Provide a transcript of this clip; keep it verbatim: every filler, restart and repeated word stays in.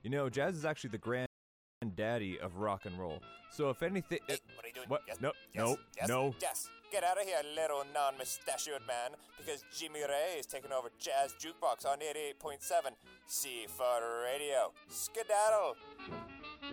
You know, jazz is actually the granddaddy of rock and roll. So if anything... Hey, what are you doing? What? Yes, No, yes, no, yes, no. Yes, get out of here, little non-mustachioed man, because Jimmy Ray is taking over Jazz Jukebox on eighty-eight point seven C four Radio. Skedaddle!